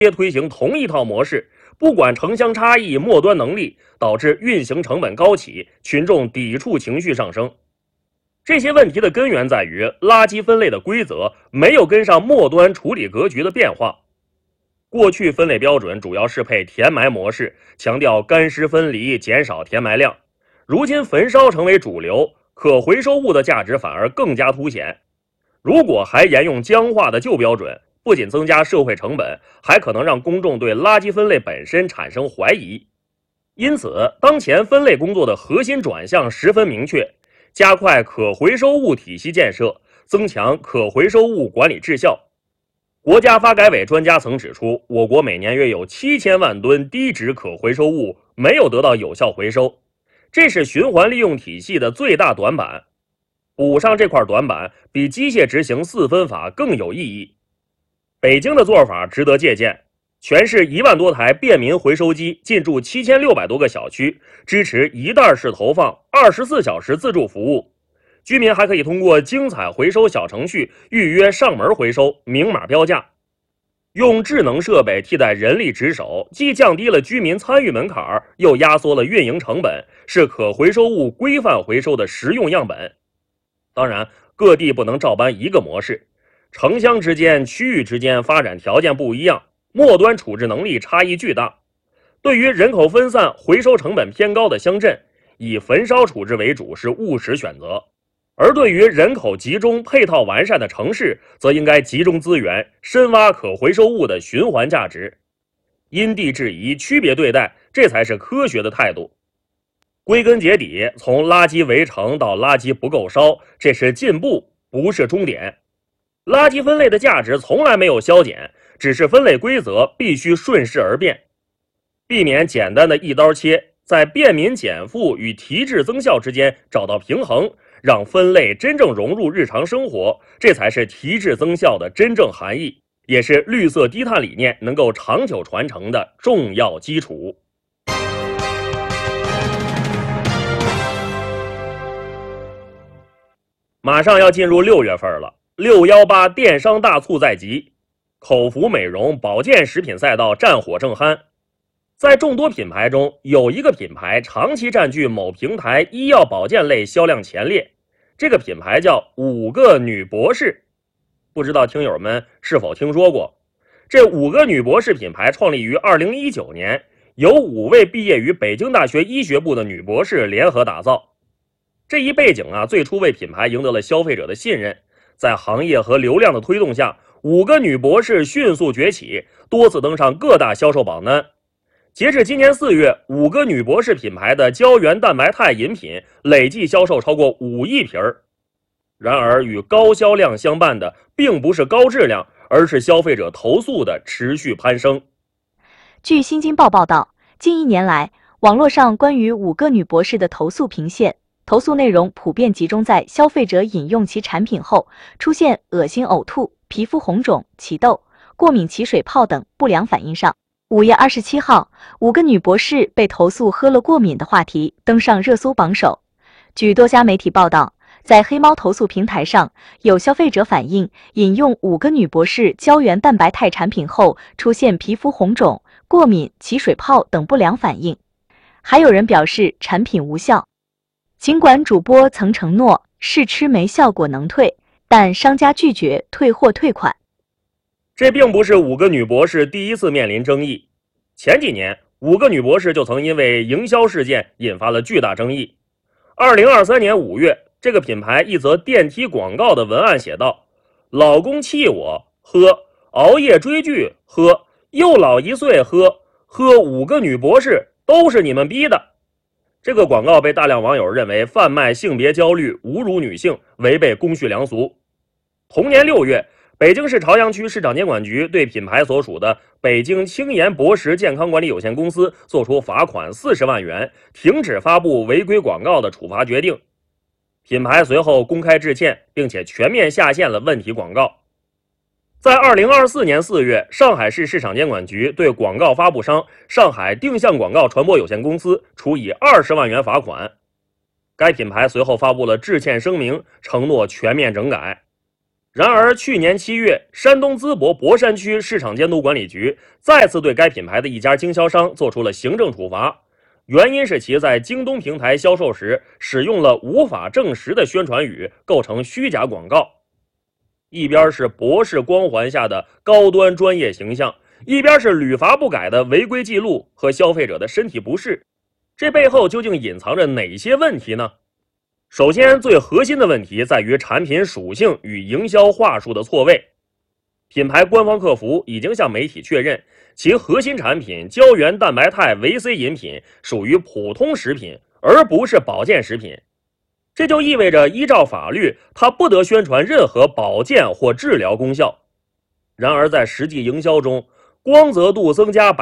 推行同一套模式，不管城乡差异、末端能力，导致运行成本高企，群众抵触情绪上升。这些问题的根源在于垃圾分类的规则没有跟上末端处理格局的变化。过去分类标准主要适配填埋模式，强调干湿分离，减少填埋量。如今焚烧成为主流，可回收物的价值反而更加凸显。如果还沿用僵化的旧标准，不仅增加社会成本，还可能让公众对垃圾分类本身产生怀疑。因此，当前分类工作的核心转向十分明确，加快可回收物体系建设，增强可回收物管理质效。国家发改委专家曾指出，我国每年约有7000万吨低值可回收物没有得到有效回收，这是循环利用体系的最大短板。补上这块短板，比机械执行4分法更有意义。北京的做法值得借鉴，全市1万多台便民回收机进驻7600多个小区，支持一袋式投放，24小时自助服务。居民还可以通过精彩回收小程序预约上门回收，明码标价。用智能设备替代人力值守，既降低了居民参与门槛，又压缩了运营成本，是可回收物规范回收的实用样本。当然，各地不能照搬一个模式，城乡之间、区域之间发展条件不一样，末端处置能力差异巨大。对于人口分散、回收成本偏高的乡镇，以焚烧处置为主是务实选择。而对于人口集中、配套完善的城市，则应该集中资源，深挖可回收物的循环价值，因地制宜，区别对待，这才是科学的态度。归根结底，从垃圾围城到垃圾不够烧，这是进步，不是终点。垃圾分类的价值从来没有消减，只是分类规则必须顺势而变，避免简单的一刀切，在便民减负与提质增效之间找到平衡，让分类真正融入日常生活，这才是提质增效的真正含义，也是绿色低碳理念能够长久传承的重要基础。马上要进入6月份了，618电商大促在即，口服美容、保健食品赛道战火正酣。在众多品牌中，有一个品牌长期占据某平台医药保健类销量前列，这个品牌叫5个女博士。不知道听友们是否听说过？这5个女博士品牌创立于2019年，由5位毕业于北京大学医学部的女博士联合打造。这一背景最初为品牌赢得了消费者的信任，在行业和流量的推动下，5个女博士迅速崛起，多次登上各大销售榜单。截至今年4月，5个女博士品牌的胶原蛋白肽饮品累计销售超过5亿瓶。然而，与高销量相伴的并不是高质量，而是消费者投诉的持续攀升。 据新京报报道，近1年来，网络上关于5个女博士的投诉频现，投诉内容普遍集中在消费者饮用其产品后出现恶心、呕吐、皮肤红肿、起痘、过敏、起水泡等不良反应上。5月27号，5个女博士被投诉喝了过敏的话题登上热搜榜首。据多家媒体报道，在黑猫投诉平台上，有消费者反映饮用5个女博士胶原蛋白肽产品后出现皮肤红肿、过敏、起水泡等不良反应，还有人表示产品无效。尽管主播曾承诺试吃没效果能退，但商家拒绝退货退款。 这并不是5个女博士第一次面临争议，前几年5个女博士就曾因为营销事件引发了巨大争议。2023年5月，这个品牌一则电梯广告的文案写道：老公气我喝，熬夜追剧喝，又老1岁喝5个女博士都是你们逼的。这个广告被大量网友认为贩卖性别焦虑、侮辱女性，违背公序良俗。同年6月，北京市朝阳区市场监管局对品牌所属的北京青岩博识健康管理有限公司作出罚款40万元，停止发布违规广告的处罚决定。品牌随后公开致歉，并且全面下线了问题广告。在2024年4月，上海市市场监管局对广告发布商上海定向广告传播有限公司处以20万元罚款。该品牌随后发布了致歉声明，承诺全面整改。 然而，去年7月，山东淄博博山区市场监督管理局再次对该品牌的一家经销商做出了行政处罚，原因是其在京东平台销售时使用了无法证实的宣传语，构成虚假广告。一边是博士光环下的高端专业形象，一边是屡罚不改的违规记录和消费者的身体不适，这背后究竟隐藏着哪些问题呢？首先，最核心的问题在于产品属性与营销话术的错位。品牌官方客服已经向媒体确认，其核心产品胶原蛋白肽维 C 饮品属于普通食品，而不是保健食品。这就意味着，依照法律，它不得宣传任何保健或治疗功效。然而，在实际营销中，光泽度增加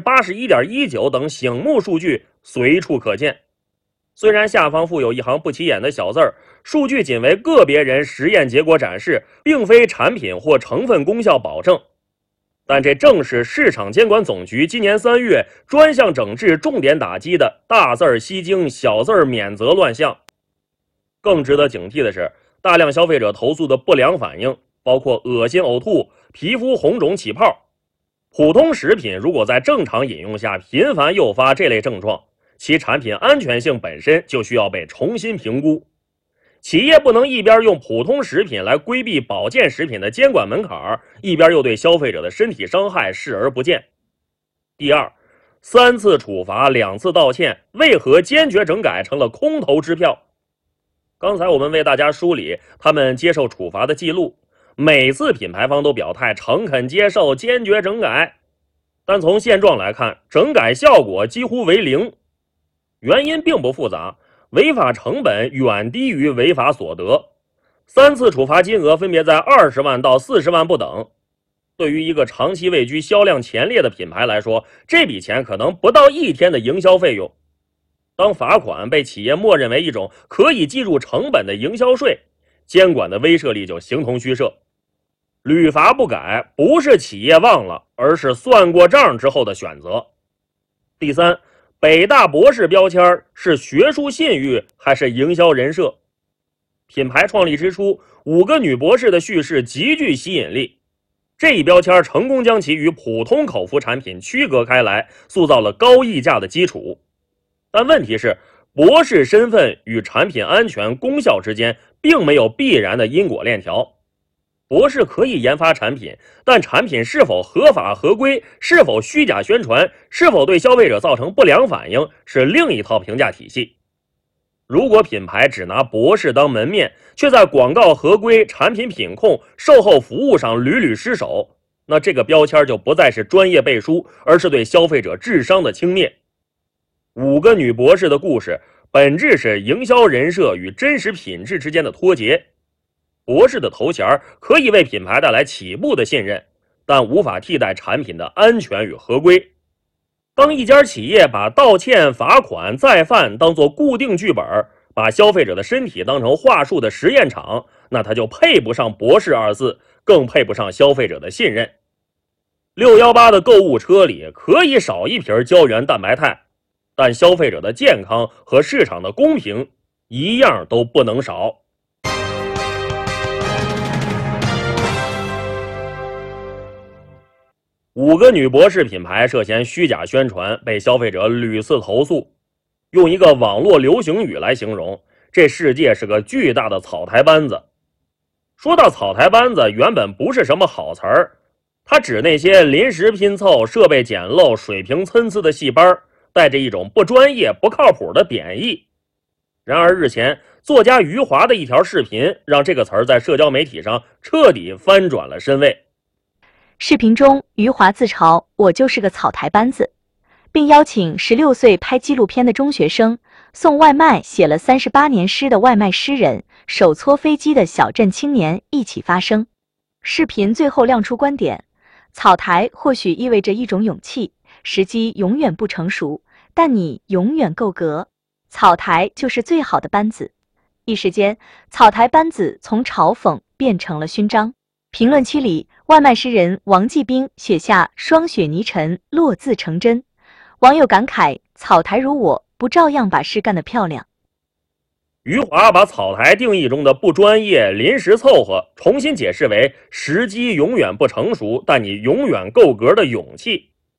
81.19% 等醒目数据随处可见。虽然下方附有一行不起眼的小字儿，数据仅为个别人实验结果展示，并非产品或成分功效保证，但这正是市场监管总局今年3月专项整治重点打击的大字儿吸睛、小字儿免责乱象。更值得警惕的是，大量消费者投诉的不良反应包括恶心、呕吐、皮肤红肿、起泡。普通食品如果在正常饮用下频繁诱发这类症状，其产品安全性本身就需要被重新评估。企业不能一边用普通食品来规避保健食品的监管门槛，一边又对消费者的身体伤害视而不见。第二，3次处罚2次道歉，为何坚决整改成了空头支票？刚才我们为大家梳理他们接受处罚的记录，每次品牌方都表态诚恳接受，坚决整改，但从现状来看，整改效果几乎为0。原因并不复杂，违法成本远低于违法所得，3次处罚金额分别在20万到40万不等。对于一个长期位居销量前列的品牌来说，这笔钱可能不到1天的营销费用。当罚款被企业默认为一种可以计入成本的营销税，监管的威慑力就形同虚设。屡罚不改不是企业忘了，而是算过账之后的选择。第三，北大博士标签是学术信誉还是营销人设？品牌创立之初，5个女博士的叙事极具吸引力，这一标签成功将其与普通口服产品区隔开来，塑造了高溢价的基础。但问题是，博士身份与产品安全功效之间并没有必然的因果链条。博士可以研发产品，但产品是否合法合规，是否虚假宣传，是否对消费者造成不良反应，是另一套评价体系。如果品牌只拿博士当门面，却在广告合规、产品品控、售后服务上屡屡失手，那这个标签就不再是专业背书，而是对消费者智商的轻蔑。5个女博士的故事本质是营销人设与真实品质之间的脱节。博士的头衔可以为品牌带来起步的信任，但无法替代产品的安全与合规。当一家企业把道歉、罚款、再犯当作固定剧本，把消费者的身体当成话术的实验场，那他就配不上博士2字，更配不上消费者的信任。618的购物车里可以少一瓶胶原蛋白肽，但消费者的健康和市场的公平一样都不能少。5个女博士品牌涉嫌虚假宣传，被消费者屡次投诉。用一个网络流行语来形容，这世界是个巨大的草台班子。说到草台班子，原本不是什么好词儿，它指那些临时拼凑、设备简陋、水平参差的戏班，带着一种不专业、不靠谱的贬义。然而日前，作家余华的一条视频，让这个词儿在社交媒体上彻底翻转了身位。 视频中，余华自嘲“我就是个草台班子”，并邀请16岁拍纪录片的中学生、送外卖写了38年诗的外卖诗人、手搓飞机的小镇青年一起发声。视频最后亮出观点：草台或许意味着一种勇气，时机永远不成熟，但你永远够格。草台就是最好的班子。一时间，草台班子从嘲讽变成了勋章。评论区里，外卖诗人王继兵写下“霜雪泥尘，落字成真”。网友感慨：草台如我，不照样把事干得漂亮？ 余华把草台定义中的不专业、临时凑合重新解释为时机永远不成熟，但你永远够格的勇气。